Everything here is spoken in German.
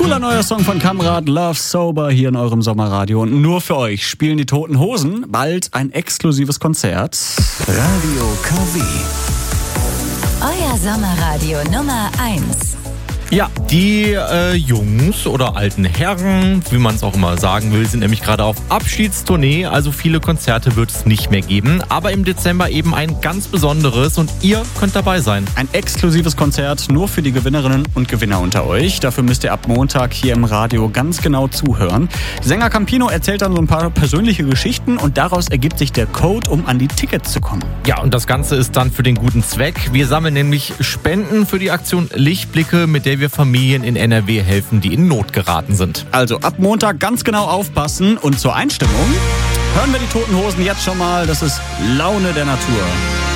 Cooler neuer Song von Kamrat, Love Sober, hier in eurem Sommerradio. Und nur für euch spielen die Toten Hosen bald ein exklusives Konzert. Radio KW. Euer Sommerradio Nummer 1. Ja, die Jungs oder alten Herren, wie man es auch immer sagen will, sind nämlich gerade auf Abschiedstournee. Also viele Konzerte wird es nicht mehr geben. Aber im Dezember eben ein ganz besonderes und ihr könnt dabei sein. Ein exklusives Konzert nur für die Gewinnerinnen und Gewinner unter euch. Dafür müsst ihr ab Montag hier im Radio ganz genau zuhören. Sänger Campino erzählt dann so ein paar persönliche Geschichten und daraus ergibt sich der Code, um an die Tickets zu kommen. Ja, und das Ganze ist dann für den guten Zweck. Wir sammeln nämlich Spenden für die Aktion Lichtblicke, mit der wir Familien in NRW helfen, die in Not geraten sind. Also ab Montag ganz genau aufpassen und zur Einstimmung hören wir die Toten Hosen jetzt schon mal. Das ist Laune der Natur.